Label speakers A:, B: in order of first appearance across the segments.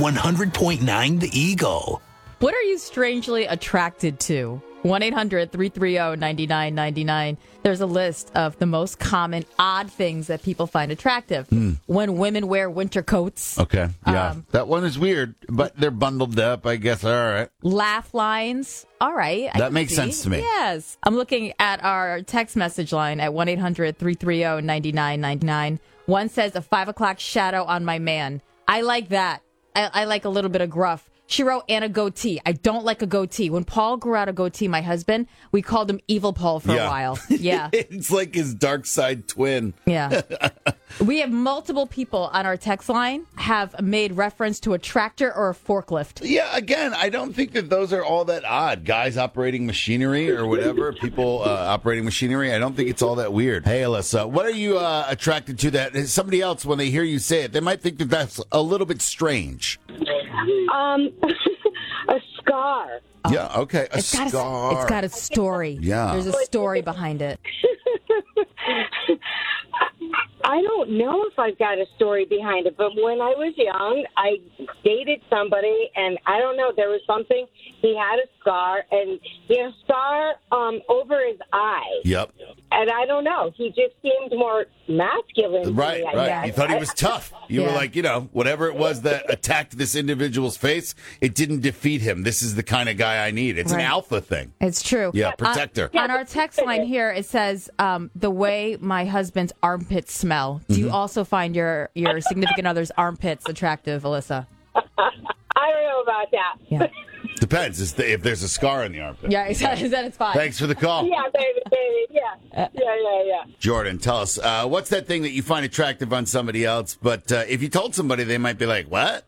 A: 100.9 The Eagle.
B: What are you strangely attracted to? 1-800-330-9999. There's a list of the most common odd things that people find attractive. When women wear winter coats.
C: Okay, yeah. That one is weird, but they're bundled up, I guess. All right.
B: Laugh lines. All right.
C: That makes sense to me.
B: Yes. I'm looking at our text message line at 1-800-330-9999. One says a 5 o'clock shadow on my man. I like that. I like a little bit of gruff. She wrote, and a goatee. I don't like a goatee. When Paul grew out a goatee, my husband, we called him Evil Paul for a while. Yeah.
C: It's like his dark side twin.
B: Yeah. We have multiple people on our text line have made reference to a tractor or a forklift.
C: Yeah, again, I don't think that those are all that odd. Guys operating machinery or whatever, people operating machinery, I don't think it's all that weird. Hey, Alyssa, what are you attracted to that somebody else, when they hear you say it, they might think that that's a little bit strange?
D: A scar.
C: Yeah, okay, a scar.
B: It's got a story.
C: Yeah.
B: There's a story behind it.
D: I don't know if I've got a story behind it, but when I was young, I dated somebody, and I don't know, there was something. He had a scar, and he had a scar over his eye.
C: Yep.
D: And I don't know, he just seemed more masculine to
C: Right,
D: me, I
C: right.
D: guess.
C: You thought he was tough. You were like, whatever it was that attacked this individual's face, it didn't defeat him. This is the kind of guy I need. It's an alpha thing.
B: It's true.
C: Yeah, protector.
B: On our text line here, it says, the way my husband's armpits smell. Do you also find your significant other's armpits attractive, Alyssa?
D: I don't know about that.
B: Yeah.
C: Depends if there's a scar in the armpit.
B: Yeah, then it's fine.
C: Thanks for the call.
D: Yeah, baby, yeah. Yeah.
C: Jordan, tell us, what's that thing that you find attractive on somebody else, but if you told somebody, they might be like, what?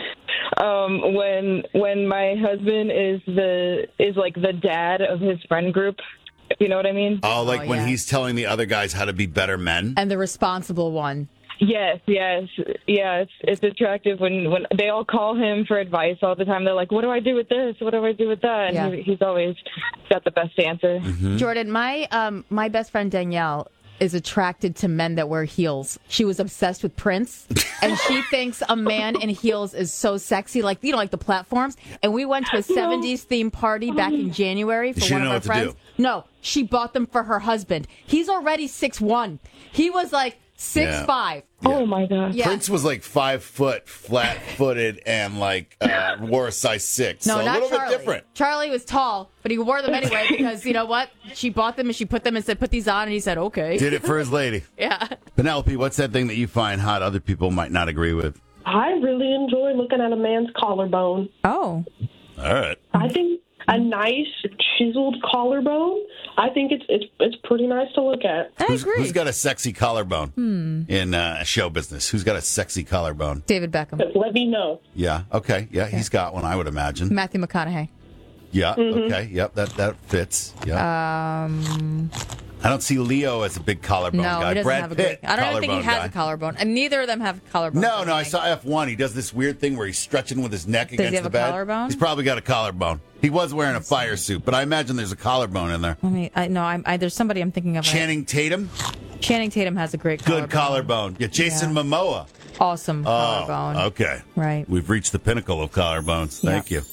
E: When my husband is like the dad of his friend group, if you know what I mean?
C: Oh, when he's telling the other guys how to be better men?
B: And the responsible one.
E: Yes. Yeah, it's attractive when they all call him for advice all the time. They're like, what do I do with this? What do I do with that? And he's always got the best answer.
C: Mm-hmm.
B: Jordan, my best friend Danielle is attracted to men that wear heels. She was obsessed with Prince, and she thinks a man in heels is so sexy, like the platforms. And we went to a 70s themed party back in January for one of our friends. No, she bought them for her husband. He's already 6'1". He was like 6'5".
C: Yeah.
E: Oh my God.
B: Yeah.
C: Prince was like 5 foot, flat footed, and wore a size 6.
B: No,
C: so
B: not
C: a little
B: Charlie.
C: bit different.
B: Charlie was tall, but he wore them anyway because you know what? She bought them and she put them and said, put these on, and he said, okay.
C: Did it for his lady.
B: Yeah.
C: Penelope, what's that thing that you find hot other people might not agree with?
F: I really enjoy looking at a man's collarbone.
B: Oh.
C: All right.
F: I think a nice chiseled collarbone, I think it's pretty nice to look at.
B: I agree.
C: Who's got a sexy collarbone in show business? Who's got a sexy collarbone?
B: David Beckham.
F: Let me know.
C: Yeah. Okay. Yeah, he's got one, I would imagine.
B: Matthew McConaughey.
C: Yeah. Okay. Yep. That fits. Yeah. I don't see Leo as a big collarbone guy.
B: He doesn't
C: Brad
B: have a
C: Pitt,
B: great. I don't even think he has a collarbone, and neither of them have collarbones.
C: No, I saw F1. He does this weird thing where he's stretching with his neck against
B: he have
C: the
B: a
C: bed.
B: collarbone?
C: He's probably got a collarbone. He was wearing a fire suit, but I imagine there's a collarbone in there.
B: There's somebody I'm thinking of.
C: Channing Tatum,
B: Channing Tatum has a great collarbone.
C: good collarbone. Yeah, Jason Momoa,
B: awesome collarbone.
C: Okay,
B: right.
C: We've reached the pinnacle of collarbones. Thank you.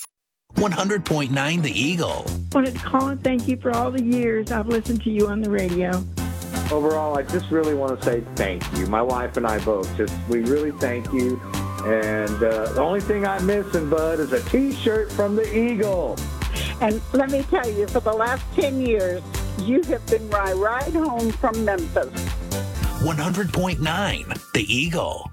A: 100.9 The Eagle.
G: Wanted to call and thank you for all the years I've listened to you on the radio.
H: Overall, I just really want to say thank you. My wife and I both. We really thank you. And the only thing I'm missing, Bud, is a T-shirt from the Eagle.
G: And let me tell you, for the last 10 years, you have been my ride home from Memphis.
A: 100.9 The Eagle.